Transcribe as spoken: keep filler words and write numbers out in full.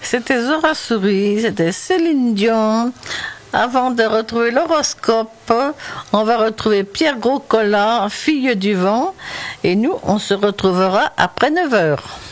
C'était Zora Souris, c'était Céline Dion. Avant de retrouver l'horoscope, on va retrouver Pierre Groscollat, Fille du vent. Et nous, on se retrouvera après neuf heures.